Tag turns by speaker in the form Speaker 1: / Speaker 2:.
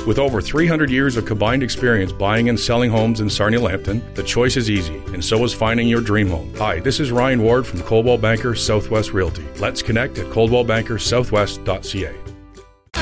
Speaker 1: With over 300 years of combined experience buying and selling homes in Sarnia-Lambton, the choice is easy, and so is finding your dream home. Hi, this is Ryan Ward from Coldwell Banker Southwest Realty. Let's connect at coldwellbankersouthwest.ca.